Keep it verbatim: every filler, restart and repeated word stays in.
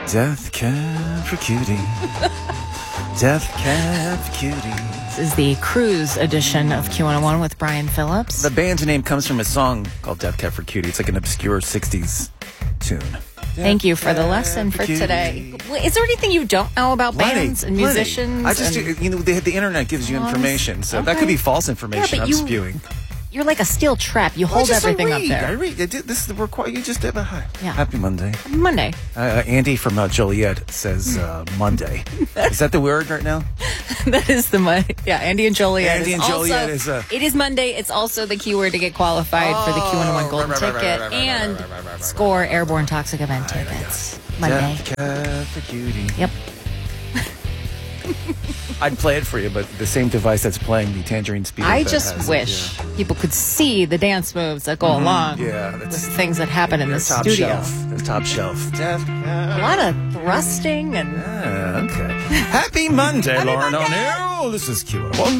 Death Cab for Cutie. Death Cab for Cutie. This is the cruise edition of Q one oh one with Brian Phillips. The band's name comes from a song called Death Cab for Cutie. It's like an obscure sixties tune. Thank you for the lesson for today. Is there anything you don't know about bands and musicians? I just, and you know, the, the internet gives you information, so Okay. that could be false information Yeah, but I'm you- spewing. You're like a steel trap. You Well, hold just everything I up read, there. I read. I did, this is the require. You just did. Uh, hi. Yeah. Happy Monday. Monday. Uh, uh, Andy from uh, Joliet says uh, Monday. Is that the word right now? That is the Monday. Yeah, Andy and Joliet. Andy is and also, Joliet is, uh, It is Monday. It's also the keyword to get qualified for the Q one oh one Oh, Golden right, right, right, Ticket right, right, and right, right, right, right, right, score Airborne Toxic Event tickets. Monday. Death Cab for Cutie. Yep. I'd play it for you, but the same device that's playing the Tangerine Speeder. I that just has it, wish yeah. people could see the dance moves that go along Yeah, with that's the things that happen in the the top studio. shelf. The top shelf. Death Cab. A lot of thrusting and Ah, okay. Happy Monday, Lauren O'Neill. This is Q one oh one.